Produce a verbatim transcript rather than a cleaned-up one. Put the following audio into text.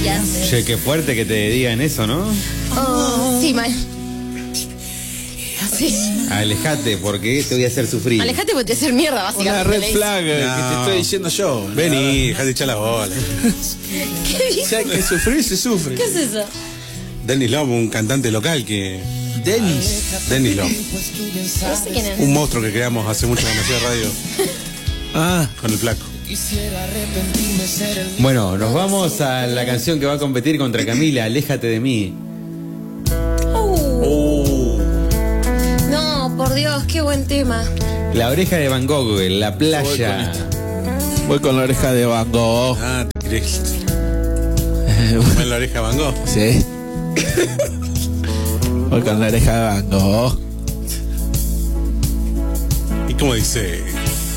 días. Che, qué fuerte que te digan eso, ¿no? Oh, sí, mal. Sí. Alejate, porque te voy a hacer sufrir. Alejate porque te voy a hacer mierda, Una básicamente. red le flag dice. eh, No. que te estoy diciendo yo. Vení, dejate echar la bola. ¿Qué Si dice? hay que sufrir, se sufre. ¿Qué es eso? Dennis Love, un cantante local que... Dennis. Dennis Love. No sé quién es. Un monstruo que creamos hace mucho cuando hacía radio Ah, con el flaco. Bueno, nos vamos a la canción que va a competir contra Camila, Aléjate de mí. Uh. No, por Dios, qué buen tema. La oreja de Van Gogh, en la playa. voy con la oreja de Van Gogh. Ah, te querés comer la oreja Van Gogh. Sí. Voy con la oreja de Van Gogh. ¿Y cómo dice?